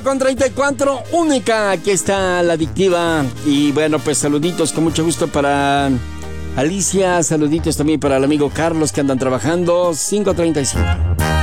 Con 34, única, aquí está la adictiva. Y bueno, pues saluditos con mucho gusto para Alicia, saluditos también para el amigo Carlos que andan trabajando. 5:35.